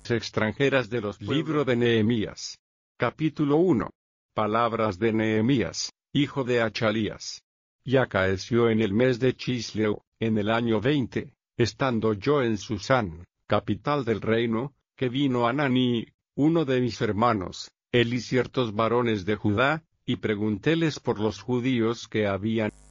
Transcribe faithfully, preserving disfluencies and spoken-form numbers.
tierras extranjeras de los Libro de Nehemías. Capítulo uno. Palabras de Nehemías, hijo de Achalías. Y acaeció en el mes de Chisleu, en el año veinte, estando yo en Susán, capital del reino, que vino Ananí, uno de mis hermanos, él y ciertos varones de Judá, y preguntéles por los judíos que habían